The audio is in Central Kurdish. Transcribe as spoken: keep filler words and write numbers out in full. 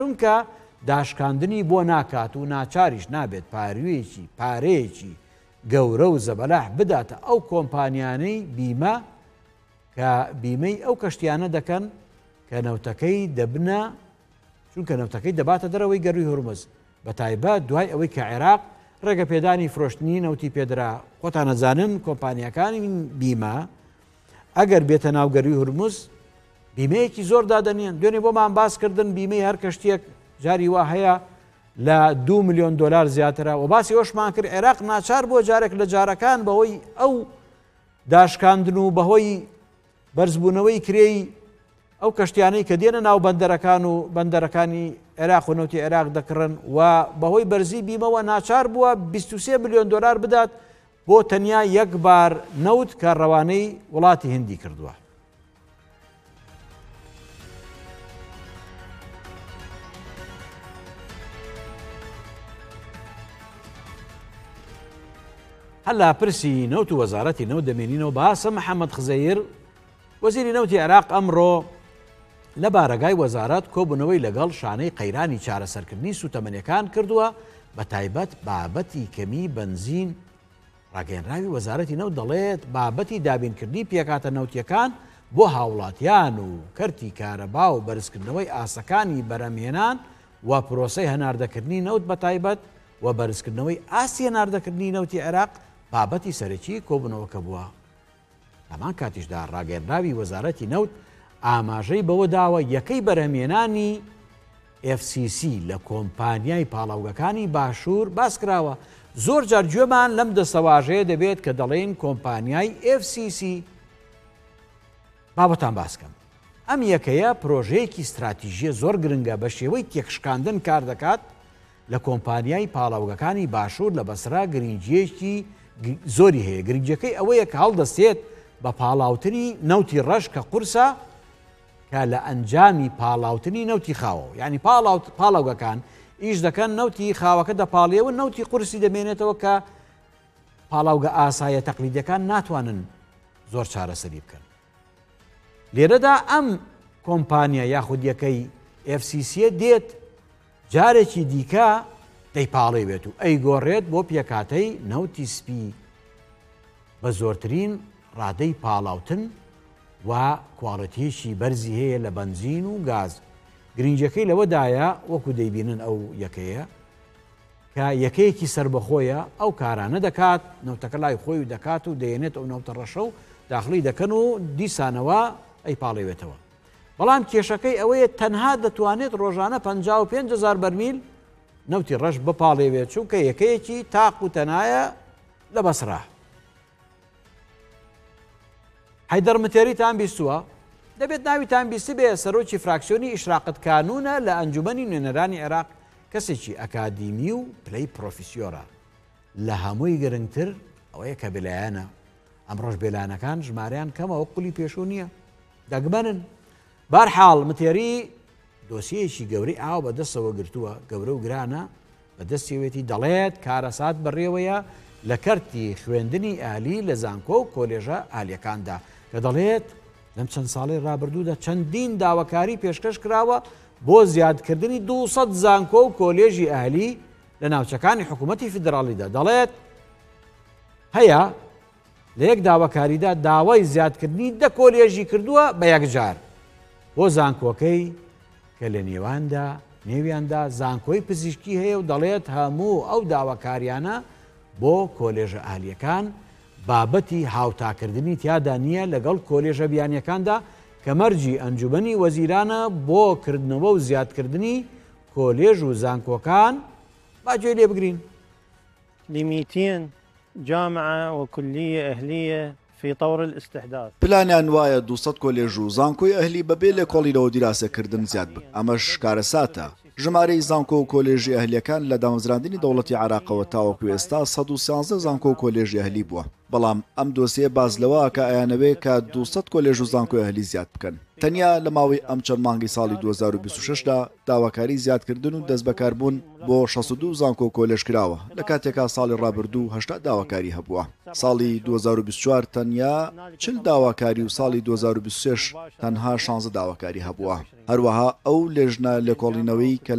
چونکە داشکاندنی بۆ ناکات و ناچاریش نابێت پاروێکی پارەیەکی گەورە و زەبەلاح بداتە ئەو کۆمپانیانەی بیمە کە بیمەی ئەو کەشتیانە دەکەن کە نەوتەکەی دەبنە چونکە نەوتەکەی دەباتە دەرەوەی گەروی هورمز بە تایبەت دوای ئەوەی کە عێراق ڕێگە پێدانی فرۆشتنی نەوتی پێدرا. خۆتان نەزانن کۆمپانیەکانی بیمە ئەگەر بێتە ناو گەروی هورمز بیمەیەکی زۆر دادەنیان. دوێنێ بۆمان باس کردن بیمەی هەر کەشتێک جاری وا هەیە لە دو ملیۆن دۆلار زیاترە و باسی ئەوشمان کرد عێراق ناچار بۆ جارێک لە جارەکان بەهۆی ئەو داشکاندن و بەهۆی بەرزبوونەوەی کرێی ئەو کەشتیانەی کە دێنە ناو بەندەرەکان و بەندەرەکانی عێراق و نەوتی عێراق دەکڕن و بەهۆی بەرزی بیمەوە ناچار بووە بیست و سێ ملیۆن دۆلار بدات بۆ تەنیا یەک بار نەوت کە ڕەوانەی وڵاتی هندی کردووە. هەلا پرسی نەوت و وەزارەتی نەوت دەمێنینەوە باسە محەممەد خزەیر وەزیری نەوتی عێراق ئەمڕۆ لە بارەگای وەزارەت کۆبوونەوەی لەگەڵ شانەی قەیرانی چارەسەرکردنی سوتەمەنیەکان کردووە بە تایبەت بابەتی کەمی بنزین. ڕاگەیەنراوی وەزارەتی نەوت دەڵێت بابەتی دابینکردنی پێکاتە نەوتیەکان بۆ هاوڵاتیان و کەرتی کارەبا و بەرزکردنەوەی ئاسەکانی بەرەمهێنان و پرۆسەی هەناردەکردنی نەوت بە تایبەت و بەرزکردنەوەی ئاسی هەناردەکردنی نەوتی عێراق بابەتی سەرەکی کۆبوونەوەکە بووە. لەمان کاتیشدا ڕاگەیەنراوی وەزارەتی نەوت ئاماژەی بەوە داوە یەکەی بەرهەمهێنانی ئێف سی سی لە کۆمپانیای پاڵاوگەکانی باشوور باس کراوە. زۆر جار گوێمان لەم دەسەواژەیە دەبێت کە دەڵێن کۆمپانیای ئێف سی سی. بابەتان باسکەم ئەم یەکەیە پرۆژەیەکی استراتیژیە زۆر گرنگە بە شێوەی تێکشکاندن کار دەکات لە کۆمپانیای پاڵاوگەکانی باشوور لە بەسرا گرنگجیەکی زۆری هەیە. گرنگجەکەی ئەوەیە کە هەڵدەستێت بە پاڵاوتنی نەوتی ڕەش کە قورسە کە لە ئەنجامی پاڵاوتنی نەوتی خاوە، یعنی پاڵاوگەکان ئیش دەکەن نەوتی خاوەکە دەپاڵێەوە نەوتی قورسی دەمێنێتەوە کە پاڵاوگە ئاسایە تەقلیدەکان ناتوانن زۆر چارەسەری بکەن. لێرەدا ئەم کۆمپانیا یاخود یەکەی ئێف سی سی دێت جارێکی دیکە دەیپاڵێ بێت و ئەی گۆڕێت بۆ پێکاتەی نەوتی سپی بە زۆرترین ڕادەی پاڵاوتن و کواڵەتیەکی بەرزی هەیە لە بەنزین و گاز. گرنگجەکەی لەوەدایە وەکو دەیبینن ئەو یەکەیە کە یەکەیەکی سربەخۆیە ئەو کارانە دەکات نەوتەکە لای خۆی و دەکات و دەیەنێت ئەو نەوتە ڕەشە و داخلی دەکەن و دیسانەوە ئەی پاڵێوێتەوە. بەڵام کێشەکەی ئەوەیە تەنها دەتوانێت ڕۆژانە پەنجا و پێنج هەزار بەرمیل نەوتی ڕەش بپاڵێوێت چونکە یەکەیەکی تاق و تەنایە لە بەسرا. حەیدەر متێریتان بیستووە دەبێت ناویتان بیستی بێ سەرۆکی فراکسیۆنی ئیشراقت کانونە لە ئەنجومەنی نوێنەرانی عێراق کەسێکی ئەکادیمی و پلەی پرۆفیسیۆرە. لە هەمووی گرنگتر ئەوەیە کە بێلایەنە ئەمڕۆژ بێلایەنەکان ژمارەیان کەمەوە قولی پێشوو نییە دەگمەنن. بارحاڵ متێری دۆسیەیەکی گەورەی ئاو بەدەستەوە گرتووە گەورە و گرانە بەدەستیوێتی دەڵێت کارەسات بەڕێوەیە لە کەرتی خوێندنی ئالی لە زانکۆ و کۆلێژە ئالیەکاندا کە دەڵێت لەم چەند ساڵی ڕابردوودا چەندین داواکاری پێشکەش کراوە بۆ زیادکردنی دووسەد زانکۆ و کۆلێژی ئالی لە ناوچەکانی حکوومەتی فیدراڵیدا. دەڵێت هەیە لە یەک داواکاریدا داوای زیادکردنی دە کۆلێژی کردووە بە یەکجار بۆ زانکۆکەی کە لە نێواندا نێویاندا زانکۆی پزیشکی هەیە و دەڵێت هەموو ئەو داواکاریانە بۆ کۆلێژە ئالیەکان بابەتی هاوتاکردنی تیادا نییە لەگەڵ کۆلێژە بیانیەکاندا کە مەرجی ئەنجومەنی وەزیرانە بۆ کردنەوە و زیادکردنی کۆلێژ و زانکۆکان باگوێ لێ بگرین. لمئتين جامعة وكلية أهلية في طور الاستحداث. پلانیان وایە دووسەد کۆلێژ و زانکۆی ئەهلی بەبێ لە کۆڵینەوە دیراسەکردن زیاد بن. ئەمەش کارەساتە. ژمارەی زانکۆ و کۆلێژی ئەهلیەکان لە دامەزراندنی دەوڵەتی عێراقەوە تاوەکو ئێستا سەد و سیانزە زانکۆ و کۆلێژی ئەهلی بووە. بەڵام ئەم دۆسیە باز لەوە کە ئەیانەوێ کە دووسەد کۆلێژ و زانکۆی ئەهلی زیاد بکەن. تەنیا لە ماوەی ئەم چەند مانگی ساڵی دوو هەزار و بیست و شەشدا داواکاری زیادکردن و دەست بەکاربوون بۆ شەست و دوو زانکۆ و کۆلێژ کراوە لە کاتێکا ساڵی ڕابردوو هەشتا داواکاری هەبووە. ساڵی دوو هەزار و بیست و چوار تەنیا چل داواکاری و ساڵی دوو هەزار و بیست و سێش تەنها شانزە داواکاری هەبووە. هەروەها ئەو لێژنە لێکۆڵینەوەی کە